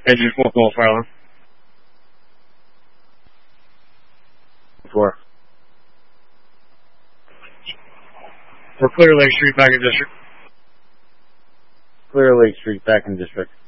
Engine 4 Golf Island. 4. For Clear Lake Street, back in district. Clear Lake Street, back in district.